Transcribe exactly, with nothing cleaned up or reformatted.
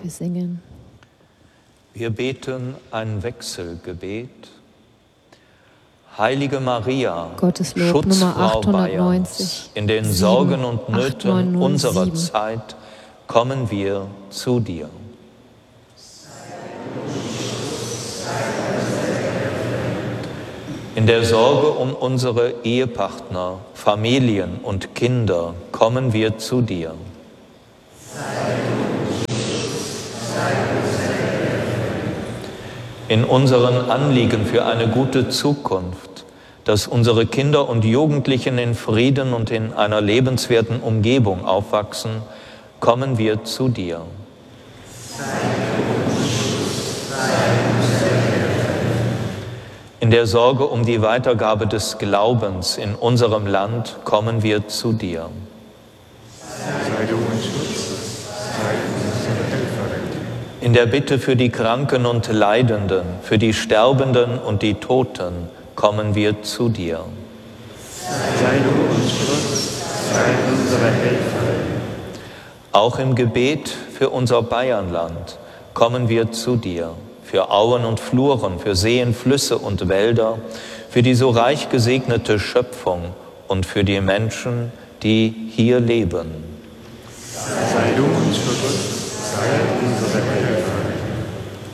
Wir singen. Wir beten ein Wechselgebet. Heilige Maria, Gotteslob Nummer Schutzfrau achthundertneunzig, Bayerns, in den sieben, Sorgen und Nöten acht, neun, null, unserer sieben. Zeit kommen wir zu dir. In der Sorge um unsere Ehepartner, Familien und Kinder kommen wir zu dir. In unseren Anliegen für eine gute Zukunft, dass unsere Kinder und Jugendlichen in Frieden und in einer lebenswerten Umgebung aufwachsen, kommen wir zu dir. In der Sorge um die Weitergabe des Glaubens in unserem Land kommen wir zu dir. Sei du uns Schutz, sei unsere Helferin. In der Bitte für die Kranken und Leidenden, für die Sterbenden und die Toten kommen wir zu dir. Sei du uns Schutz, sei unsere Helferin. Auch im Gebet für unser Bayernland kommen wir zu dir. Für Auen und Fluren, für Seen, Flüsse und Wälder, für die so reich gesegnete Schöpfung und für die Menschen, die hier leben. Sei du uns Schutz, sei unsere